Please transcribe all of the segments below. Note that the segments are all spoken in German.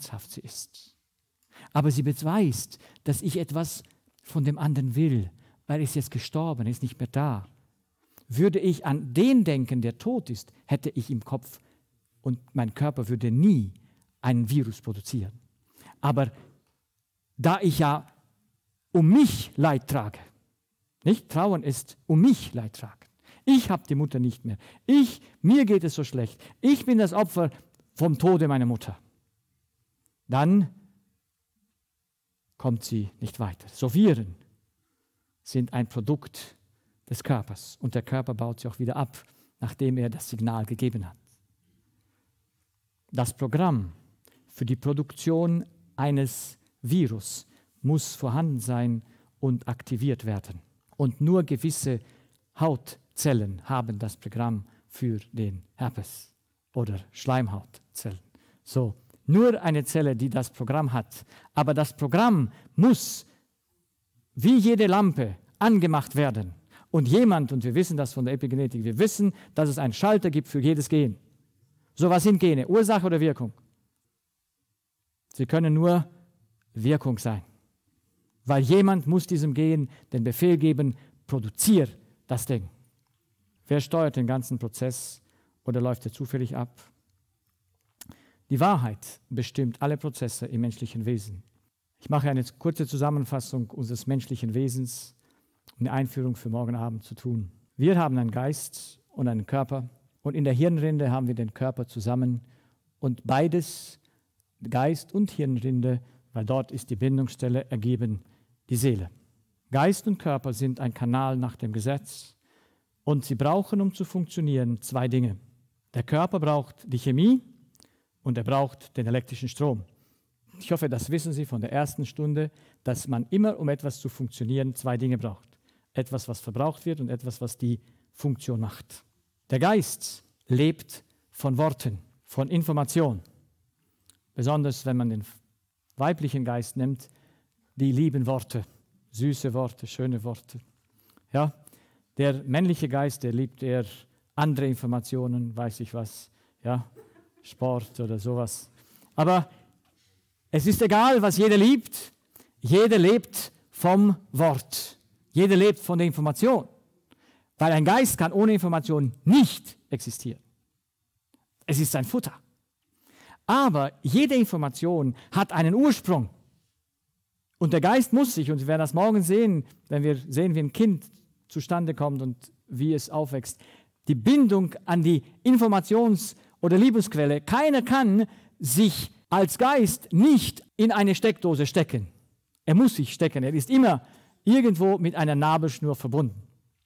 boshaft sie ist. Aber sie beweist, dass ich etwas von dem anderen will, weil er ist jetzt gestorben, er ist nicht mehr da. Würde ich an den denken, der tot ist, hätte ich im Kopf und mein Körper würde nie einen Virus produzieren. Aber da ich ja um mich Leid trage, nicht? Trauern ist um mich Leid tragen. Ich habe die Mutter nicht mehr. Mir geht es so schlecht. Ich bin das Opfer vom Tode meiner Mutter. Dann kommt sie nicht weiter. So Viren sind ein Produkt des Körpers und der Körper baut sie auch wieder ab, nachdem er das Signal gegeben hat. Das Programm für die Produktion eines Virus muss vorhanden sein und aktiviert werden. Und nur gewisse Hautzellen haben das Programm für den Herpes oder Schleimhautzellen. So, nur eine Zelle, die das Programm hat. Aber das Programm muss wie jede Lampe angemacht werden. Und jemand, und wir wissen das von der Epigenetik, wir wissen, dass es einen Schalter gibt für jedes Gen. So, was sind Gene? Ursache oder Wirkung? Sie können nur Wirkung sein. Weil jemand muss diesem Gen den Befehl geben, produziere das Ding. Wer steuert den ganzen Prozess oder läuft er zufällig ab? Die Wahrheit bestimmt alle Prozesse im menschlichen Wesen. Ich mache eine kurze Zusammenfassung unseres menschlichen Wesens, um eine Einführung für morgen Abend zu tun. Wir haben einen Geist und einen Körper und in der Hirnrinde haben wir den Körper zusammen und beides, Geist und Hirnrinde, weil dort ist die Bindungsstelle, ergeben die Seele. Geist und Körper sind ein Kanal nach dem Gesetz und sie brauchen, um zu funktionieren, zwei Dinge. Der Körper braucht die Chemie und er braucht den elektrischen Strom. Ich hoffe, das wissen Sie von der ersten Stunde, dass man immer, um etwas zu funktionieren, zwei Dinge braucht. Etwas, was verbraucht wird und etwas, was die Funktion macht. Der Geist lebt von Worten, von Information. Besonders wenn man den weiblichen Geist nimmt, die lieben Worte, süße Worte, schöne Worte. Ja, der männliche Geist, der liebt eher andere Informationen, weiß ich was, ja, Sport oder sowas. Aber es ist egal, was jeder liebt. Jeder lebt vom Wort. Jeder lebt von der Information. Weil ein Geist kann ohne Information nicht existieren. Es ist sein Futter. Aber jede Information hat einen Ursprung. Und der Geist muss sich, und wir werden das morgen sehen, wenn wir sehen, wie ein Kind zustande kommt und wie es aufwächst, die Bindung an die Informations- oder Liebesquelle. Keiner kann sich als Geist nicht in eine Steckdose stecken. Er muss sich stecken. Er ist immer irgendwo mit einer Nabelschnur verbunden.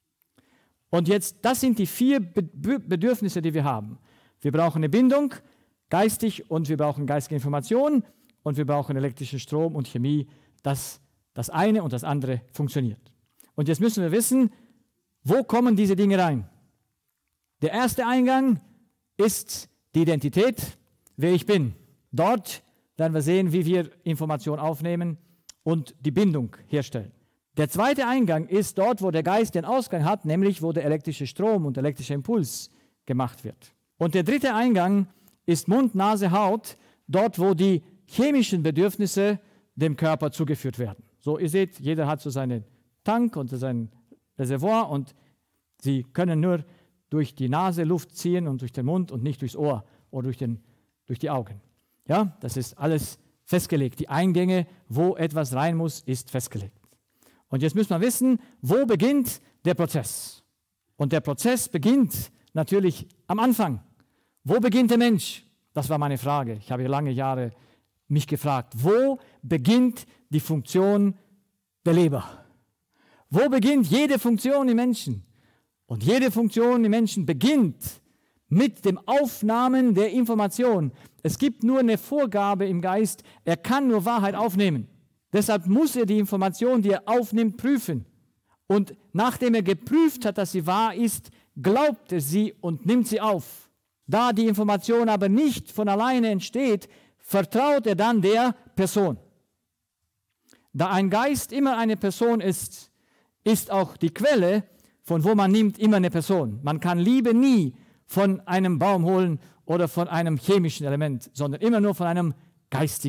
Und jetzt, das sind die 4 Bedürfnisse, die wir haben. Wir brauchen eine Bindung, geistig, und wir brauchen geistige Information und wir brauchen elektrischen Strom und Chemie, dass das eine und das andere funktioniert. Und jetzt müssen wir wissen, wo kommen diese Dinge rein? Der erste Eingang ist die Identität, wer ich bin. Dort werden wir sehen, wie wir Information aufnehmen und die Bindung herstellen. Der zweite Eingang ist dort, wo der Geist den Ausgang hat, nämlich wo der elektrische Strom und elektrischer Impuls gemacht wird. Und der dritte Eingang ist Mund, Nase, Haut, dort, wo die chemischen Bedürfnisse dem Körper zugeführt werden. So, ihr seht, jeder hat so seinen Tank und sein Reservoir und sie können nur durch die Nase Luft ziehen und durch den Mund und nicht durchs Ohr oder durch die Augen. Ja, das ist alles festgelegt. Die Eingänge, wo etwas rein muss, ist festgelegt. Und jetzt müssen wir wissen, wo beginnt der Prozess? Und der Prozess beginnt natürlich am Anfang. Wo beginnt der Mensch? Das war meine Frage. Ich habe lange Jahre mich gefragt, wo beginnt die Funktion der Leber? Wo beginnt jede Funktion im Menschen? Und jede Funktion im Menschen beginnt mit dem Aufnahmen der Information. Es gibt nur eine Vorgabe im Geist, er kann nur Wahrheit aufnehmen. Deshalb muss er die Information, die er aufnimmt, prüfen. Und nachdem er geprüft hat, dass sie wahr ist, glaubt er sie und nimmt sie auf. Da die Information aber nicht von alleine entsteht, vertraut er dann der Person. Da ein Geist immer eine Person ist, ist auch die Quelle, von wo man nimmt, immer eine Person. Man kann Liebe nie von einem Baum holen oder von einem chemischen Element, sondern immer nur von einem geistigen